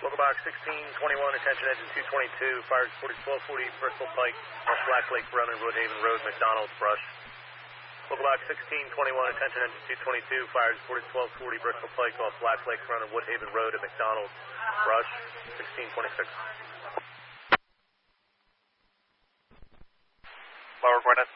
Local box 1621, attention engine 222, fires 1240 Bristol Pike, off Black Lake Run and Woodhaven Road, McDonald's, brush. Local box 1621, attention engine 222, fires 1240 Bristol Pike, off Black Lake Run and Woodhaven Road at McDonald's, brush, 1626. Lower Gwinnett.